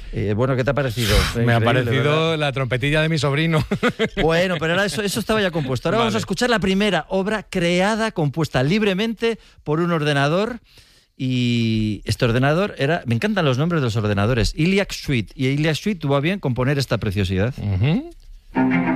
Bueno, ¿qué te ha parecido? Me ha Increíble, parecido ¿verdad? la trompetilla de mi sobrino. Bueno, pero ahora eso estaba ya compuesto. Ahora Vale. vamos a escuchar la primera obra creada, compuesta libremente por un ordenador. Y este ordenador era... Me encantan los nombres de los ordenadores. Iliac Suite. Y Iliac Suite tuvo a bien componer esta preciosidad. Ujú.